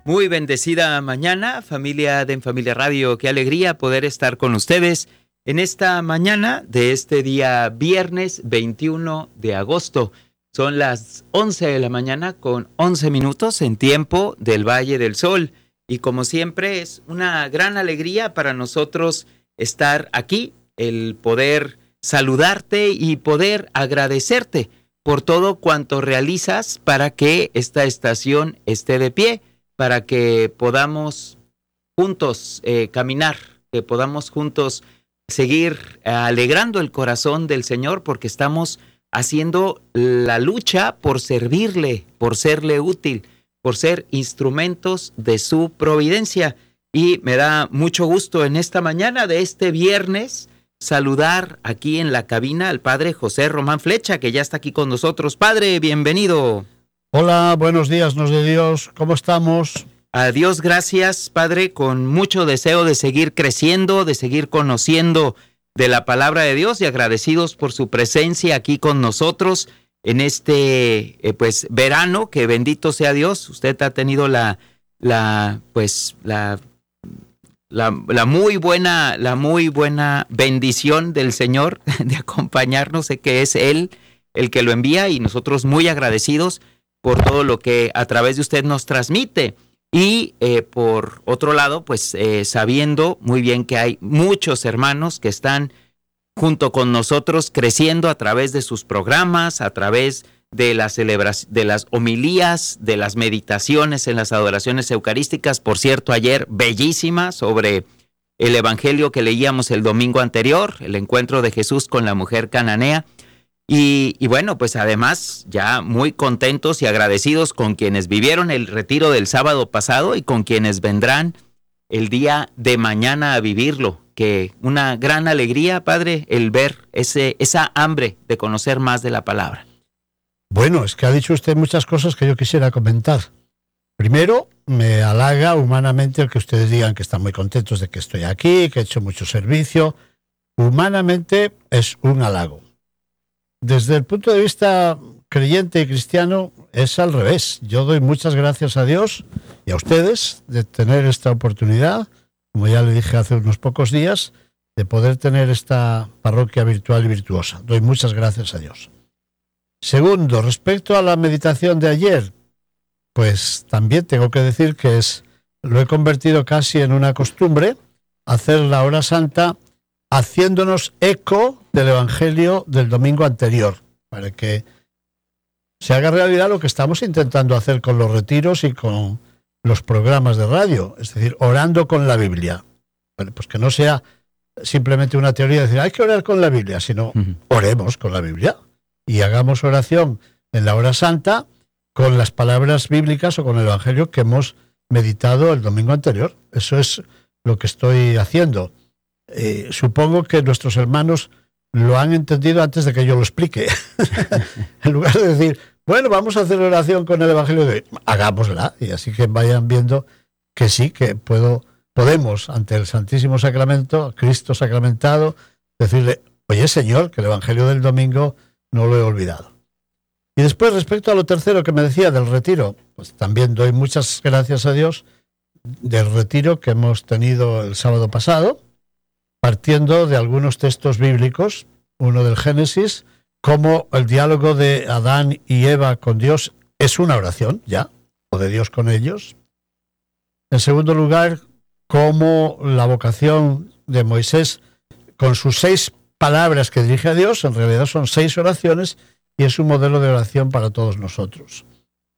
Muy bendecida mañana, familia de En Familia Radio. Qué alegría poder estar con ustedes en esta mañana de este día viernes 21 de agosto. Son las 11 de la mañana con 11 minutos en tiempo del Valle del Sol. Y como siempre es una gran alegría para nosotros estar aquí, el poder saludarte y poder agradecerte por todo cuanto realizas para que esta estación esté de pie, para que podamos juntos caminar, que podamos juntos seguir alegrando el corazón del Señor, porque estamos haciendo la lucha por servirle, por serle útil, por ser instrumentos de su providencia. Y me da mucho gusto en esta mañana de este viernes saludar aquí en la cabina al Padre José Román Flecha, que ya está aquí con nosotros. Padre, bienvenido. Hola, buenos días, nos de Dios, ¿cómo estamos? A Dios gracias, Padre, con mucho deseo de seguir creciendo, de seguir conociendo de la palabra de Dios y agradecidos por su presencia aquí con nosotros en este verano, que bendito sea Dios. Usted ha tenido la muy buena bendición del Señor de acompañarnos. Sé que es Él el que lo envía y nosotros muy agradecidos por todo lo que a través de usted nos transmite. Y por otro lado, sabiendo muy bien que hay muchos hermanos que están junto con nosotros creciendo a través de sus programas, a través de las de las homilías, de las meditaciones en las adoraciones eucarísticas. Por cierto, ayer bellísima sobre el evangelio que leíamos el domingo anterior, el encuentro de Jesús con la mujer cananea. Y bueno, pues además ya muy contentos y agradecidos con quienes vivieron el retiro del sábado pasado y con quienes vendrán el día de mañana a vivirlo. Que una gran alegría, Padre, el ver esa hambre de conocer más de la palabra. Bueno, es que ha dicho usted muchas cosas que yo quisiera comentar. Primero, me halaga humanamente el que ustedes digan que están muy contentos de que estoy aquí, que he hecho mucho servicio. Humanamente es un halago. Desde el punto de vista creyente y cristiano es al revés. Yo doy muchas gracias a Dios y a ustedes de tener esta oportunidad, como ya le dije hace unos pocos días, de poder tener esta parroquia virtual y virtuosa. Doy muchas gracias a Dios. Segundo, respecto a la meditación de ayer, pues también tengo que decir que lo he convertido casi en una costumbre, hacer la hora santa haciéndonos eco del Evangelio del domingo anterior, para que se haga realidad lo que estamos intentando hacer con los retiros y con los programas de radio, es decir, orando con la Biblia. Bueno, pues que no sea simplemente una teoría de decir hay que orar con la Biblia, sino oremos con la Biblia y hagamos oración en la hora santa con las palabras bíblicas o con el Evangelio que hemos meditado el domingo anterior. Eso es lo que estoy haciendo. Supongo que nuestros hermanos lo han entendido antes de que yo lo explique. En lugar de decir, bueno, vamos a hacer oración con el Evangelio de hoy, hagámosla, y así que vayan viendo que sí, que podemos ante el Santísimo Sacramento, Cristo sacramentado, decirle, oye Señor, que el Evangelio del domingo no lo he olvidado. Y después, respecto a lo tercero que me decía del retiro, pues también doy muchas gracias a Dios del retiro que hemos tenido el sábado pasado, partiendo de algunos textos bíblicos, uno del Génesis, como el diálogo de Adán y Eva con Dios es una oración, ya, o de Dios con ellos. En segundo lugar, como la vocación de Moisés, con sus 6 palabras que dirige a Dios, en realidad son 6 oraciones, y es un modelo de oración para todos nosotros.